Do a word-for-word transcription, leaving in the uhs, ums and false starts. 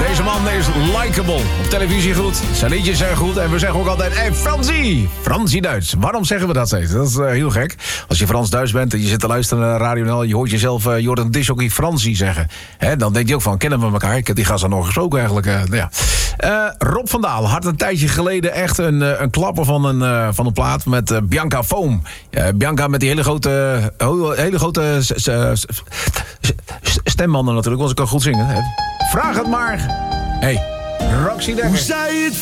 Deze man is likable. Op televisie goed. Zijn liedjes zijn goed. En we zeggen ook altijd, hé, hey, Fransie. Fransie Duits. Waarom zeggen we dat steeds? Dat is uh, heel gek. Als je Frans-Duits bent en je zit te luisteren naar Radio N L... je hoort jezelf uh, Jordan Disjockey Fransie zeggen. Hè, dan denk je ook van, kennen we elkaar? Ik heb die gast al nog gesproken eigenlijk. Uh, nou ja. uh, Rob van Daal had een tijdje geleden echt een, uh, een klapper van een, uh, van een plaat... met uh, Bianca Foam. Uh, Bianca met die hele grote... Uh, hele grote s- s- s- s- stembanden natuurlijk. Was ik kan goed zingen. Hè? Vraag het maar. Hey, Roxy Dekker. Hoe zij het